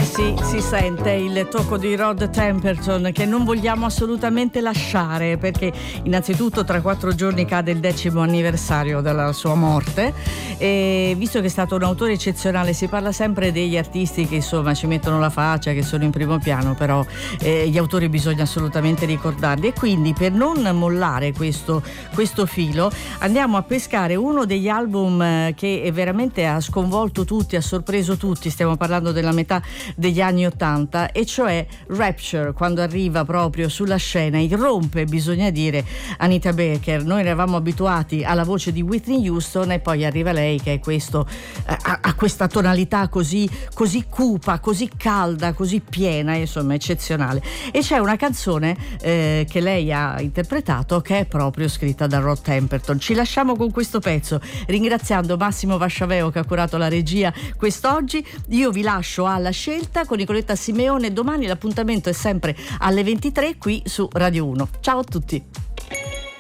Sì, si sente il tocco di Rod Temperton che non vogliamo assolutamente lasciare, perché innanzitutto tra 4 giorni cade il 10° anniversario della sua morte e visto che è stato un autore eccezionale, si parla sempre degli artisti che insomma ci mettono la faccia, che sono in primo piano, però gli autori bisogna assolutamente ricordarli, e quindi per non mollare questo filo andiamo a pescare uno degli album che veramente ha sconvolto tutti, ha sorpreso tutti. Stiamo parlando della metà degli anni '80, e cioè Rapture, quando arriva proprio sulla scena, irrompe, bisogna dire, Anita Baker. Noi eravamo abituati alla voce di Whitney Houston e poi arriva lei che è ha questa tonalità così cupa, così calda, così piena, insomma eccezionale. E c'è una canzone che lei ha interpretato che è proprio scritta da Rod Temperton. Ci lasciamo con questo pezzo, ringraziando Massimo Vasciaveo che ha curato la regia quest'oggi. Io vi lascio alla scelta con Nicoletta Simeone. Domani l'appuntamento è sempre alle 23 qui su Radio 1. Ciao a tutti.